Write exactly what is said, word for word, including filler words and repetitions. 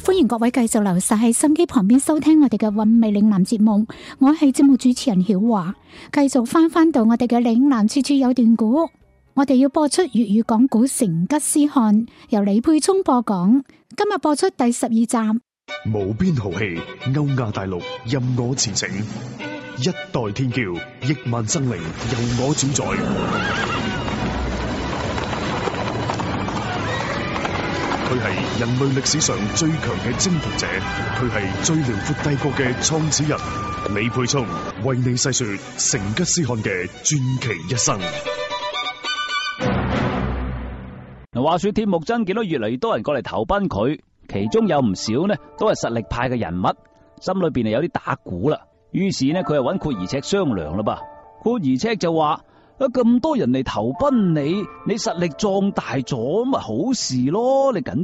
歡迎各位繼續留晒喺心機旁邊收聽我哋嘅韻味嶺南節目，我係節目主持人曉華，繼續翻翻到我哋嘅嶺南處處有段古，我哋要播出粵語講古成吉思汗，由李沛聰播講，今日播出第十二集。 無邊豪氣，歐亞大陸任我馳騁，一代天驕，億萬生靈由我主宰。佢係人類歷史上最強嘅征服者，佢係最遼闊帝國嘅創始人。李沛聰為你細說成吉思汗嘅傳奇一生。 嗱，話說鐵木真見到越嚟越多人過嚟投奔佢，其中有唔少呢都係實力派嘅人物，心裏邊係有啲打鼓啦。於是呢，佢係揾闊兒赤商量啦噃。闊兒赤就話：啊，咁多人嚟投奔你，你實力壯大咗咪好事咯，你緊